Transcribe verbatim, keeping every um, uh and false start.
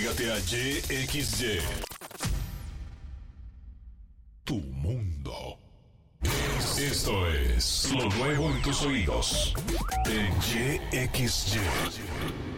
Entrégate a Y X Y. Tu mundo. Esto es lo nuevo en tus oídos. En Y X Y.